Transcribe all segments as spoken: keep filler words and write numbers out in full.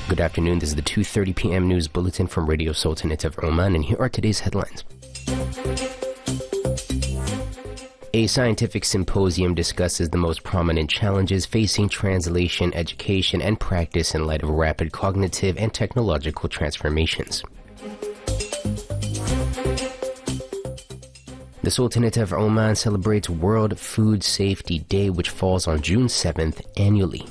Good afternoon, this is the two thirty p m news bulletin from Radio Sultanate of Oman, and here are today's headlines. A scientific symposium discusses the most prominent challenges facing translation, education, and practice in light of rapid cognitive and technological transformations. The Sultanate of Oman celebrates World Food Safety Day, which falls on June seventh annually.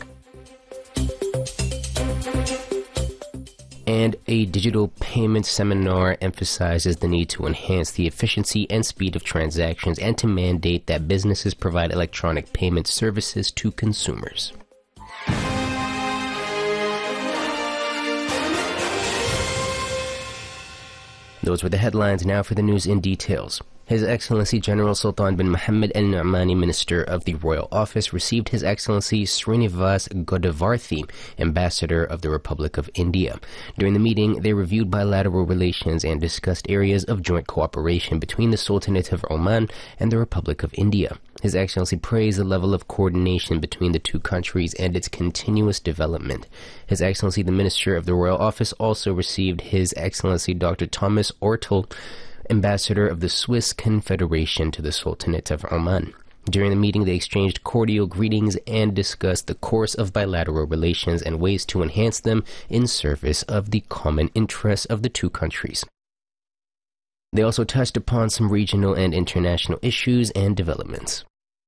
And a digital payment seminar emphasizes the need to enhance the efficiency and speed of transactions and to mandate that businesses provide electronic payment services to consumers. Those were the headlines. Now for the news in details. His Excellency General Sultan bin Mohammed Al Nu'mani, Minister of the Royal Office, received His Excellency Srinivas Godavarthi, Ambassador of the Republic of India. During the meeting, they reviewed bilateral relations and discussed areas of joint cooperation between the Sultanate of Oman and the Republic of India. His Excellency praised the level of coordination between the two countries and its continuous development. His Excellency the Minister of the Royal Office also received His Excellency Doctor Thomas Ortel, Ambassador of the Swiss Confederation to the Sultanate of Oman. During the meeting, they exchanged cordial greetings and discussed the course of bilateral relations and ways to enhance them in service of the common interests of the two countries. They also touched upon some regional and international issues and developments.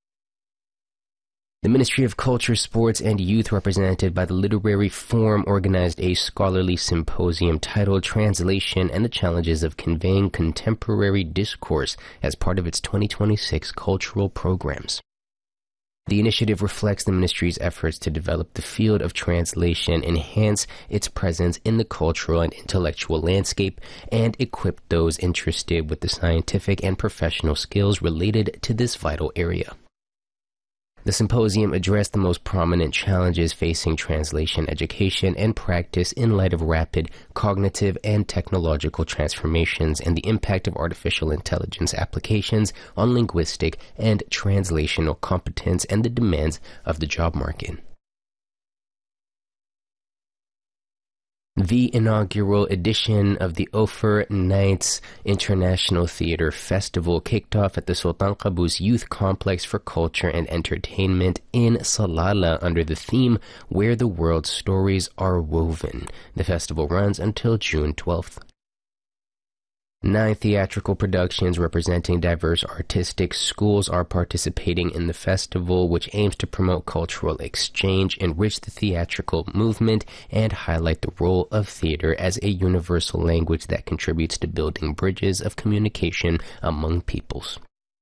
The Ministry of Culture, Sports and Youth, represented by the Literary Forum, organized a scholarly symposium titled Translation and the Challenges of Conveying Contemporary Discourse as part of its twenty twenty-six cultural programs. The initiative reflects the ministry's efforts to develop the field of translation, enhance its presence in the cultural and intellectual landscape, and equip those interested with the scientific and professional skills related to this vital area. The symposium addressed the most prominent challenges facing translation, education, and practice in light of rapid cognitive and technological transformations and the impact of artificial intelligence applications on linguistic and translational competence and the demands of the job market. The inaugural edition of the Ophir Nights International Theater Festival kicked off at the Sultan Qaboos Youth Complex for Culture and Entertainment in Salalah under the theme Where the World's Stories Are Woven. The festival runs until June twelfth. Nine theatrical productions representing diverse artistic schools are participating in the festival, which aims to promote cultural exchange, enrich the theatrical movement, and highlight the role of theater as a universal language that contributes to building bridges of communication among peoples.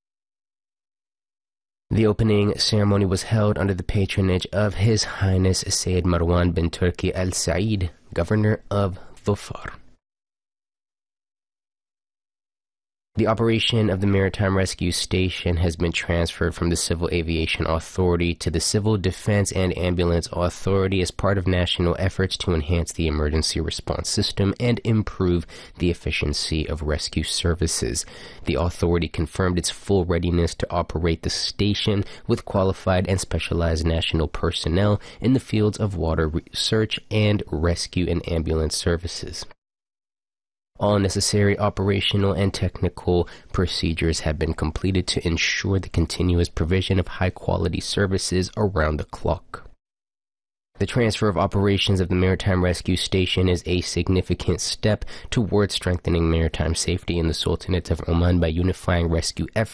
The opening ceremony was held under the patronage of His Highness Sayyid Marwan bin Turki Al Said, Governor of Dhofar. The operation of the Maritime Rescue Station has been transferred from the Civil Aviation Authority to the Civil Defense and Ambulance Authority as part of national efforts to enhance the emergency response system and improve the efficiency of rescue services. The authority confirmed its full readiness to operate the station with qualified and specialized national personnel in the fields of water research and rescue and ambulance services. All necessary operational and technical procedures have been completed to ensure the continuous provision of high-quality services around the clock. The transfer of operations of the Maritime Rescue Station is a significant step towards strengthening maritime safety in the Sultanate of Oman by unifying rescue efforts